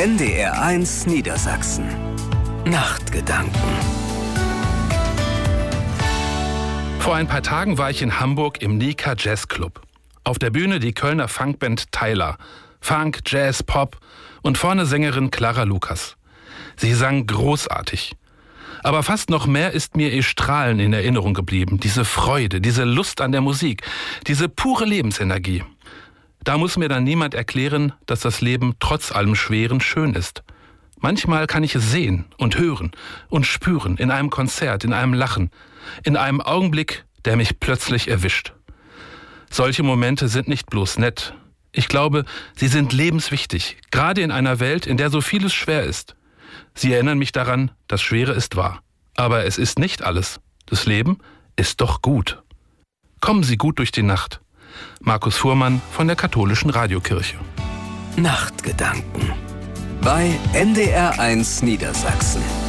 NDR1 Niedersachsen. Nachtgedanken. Vor ein paar Tagen war ich in Hamburg im Nika Jazz Club. Auf der Bühne die Kölner Funkband Tyler. Funk, Jazz, Pop und vorne Sängerin Clara Lukas. Sie sang großartig. Aber fast noch mehr ist mir ihr Strahlen in Erinnerung geblieben. Diese Freude, diese Lust an der Musik, diese pure Lebensenergie. Da muss mir dann niemand erklären, dass das Leben trotz allem Schweren schön ist. Manchmal kann ich es sehen und hören und spüren in einem Konzert, in einem Lachen, in einem Augenblick, der mich plötzlich erwischt. Solche Momente sind nicht bloß nett. Ich glaube, sie sind lebenswichtig, gerade in einer Welt, in der so vieles schwer ist. Sie erinnern mich daran, das Schwere ist wahr. Aber es ist nicht alles. Das Leben ist doch gut. Kommen Sie gut durch die Nacht. Markus Fuhrmann von der Katholischen Radiokirche. Nachtgedanken bei NDR1 Niedersachsen.